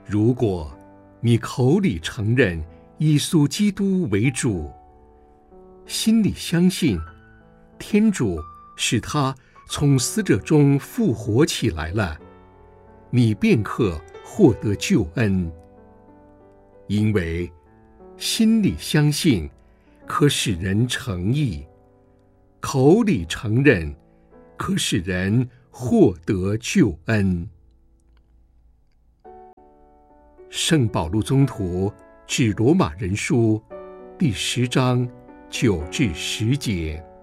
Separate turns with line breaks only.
如果你口里承认耶稣基督为主，心里相信天主使他从死者中复活起来了，你便可获得救恩。因为心里相信可使人成义，口里承认可使人获得救恩。圣保禄宗徒致罗马人书第10章9至10节。